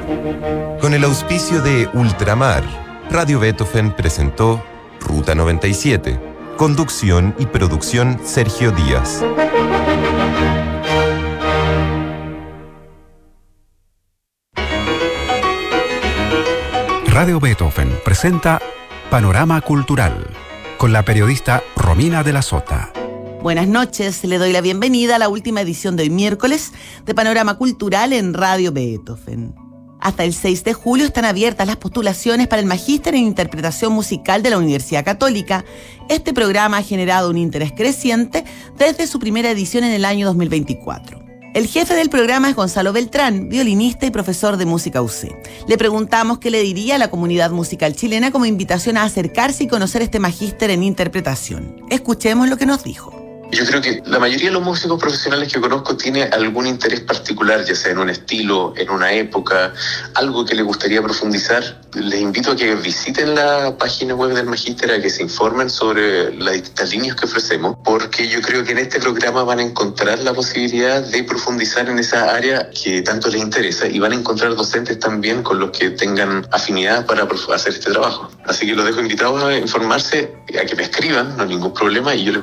Con el auspicio de Ultramar, Radio Beethoven presentó Ruta 97. Conducción y producción Sergio Díaz. Radio Beethoven presenta Panorama Cultural con la periodista Romina de la Sota. Buenas noches, le doy la bienvenida a la última edición de hoy miércoles de Panorama Cultural en Radio Beethoven. Hasta el 6 de julio están abiertas las postulaciones para el Magíster en Interpretación Musical de la Universidad Católica. Este programa ha generado un interés creciente desde su primera edición en el año 2024. El jefe del programa es Gonzalo Beltrán, violinista y profesor de música UC. Le preguntamos qué le diría a la comunidad musical chilena como invitación a acercarse y conocer este magíster en interpretación. Escuchemos lo que nos dijo. Yo creo que la mayoría de los músicos profesionales que conozco tiene algún interés particular, ya sea en un estilo, en una época, algo que les gustaría profundizar. Les invito a que visiten la página web del Magíster, a que se informen sobre las distintas líneas que ofrecemos, porque yo creo que en este programa van a encontrar la posibilidad de profundizar en esa área que tanto les interesa y van a encontrar docentes también con los que tengan afinidad para hacer este trabajo. Así que los dejo invitados a informarse, a que me escriban, no hay ningún problema, y yo les